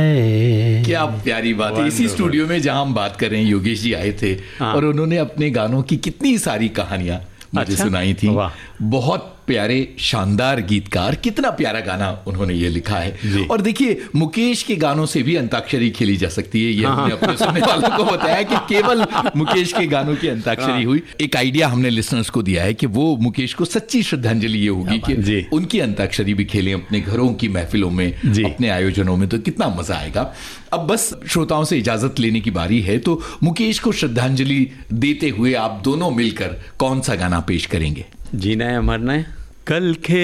क्या प्यारी बात है। इसी स्टूडियो में जहां हम बात कर रहे हैं, योगेश जी आए थे और उन्होंने अपने गानों की कितनी सारी कहानियां मुझे सुनाई थी। बहुत प्यारे शानदार गीतकार, कितना प्यारा गाना उन्होंने ये लिखा है। और देखिए, मुकेश के गानों से भी अंताक्षरी खेली जा सकती है। ये हमने अपने सुनने वालों को बताया कि केवल मुकेश के गानों की अंताक्षरी हुई। एक आइडिया हमने लिसनर्स को दिया है कि वो मुकेश को सच्ची श्रद्धांजलि ये होगी कि उनकी अंताक्षरी भी खेलें अपने घरों की महफिलों में, अपने आयोजनों में, तो कितना मजा आएगा। अब बस श्रोताओं से इजाजत लेने की बारी है, तो मुकेश को श्रद्धांजलि देते हुए आप दोनों मिलकर कौन सा गाना पेश करेंगे? जीना है मरना है, कल खे